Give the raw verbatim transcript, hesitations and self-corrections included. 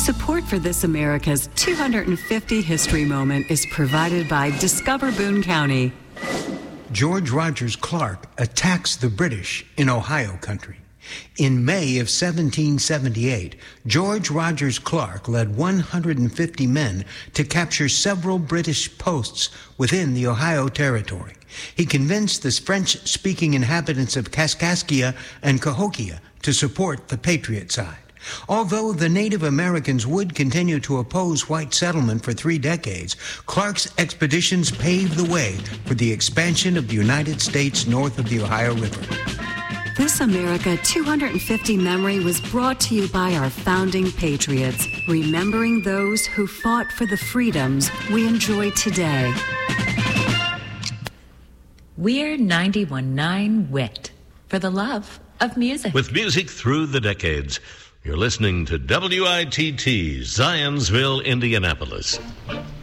Support for This America's two hundred fifty History Moment is provided by Discover Boone County. George Rogers Clark attacks the British in Ohio country. In May of seventeen seventy-eight, George Rogers Clark led one hundred fifty men to capture several British posts within the Ohio Territory. He convinced the French-speaking inhabitants of Kaskaskia and Cahokia to support the Patriot side. Although the Native Americans would continue to oppose white settlement for three decades, Clark's expeditions paved the way for the expansion of the United States north of the Ohio River. This America two hundred fifty memory was brought to you by our founding patriots, remembering those who fought for the freedoms we enjoy today. We're ninety-one point nine W I T for the love of music. With music through the decades, you're listening to W I T T, Zionsville, Indianapolis.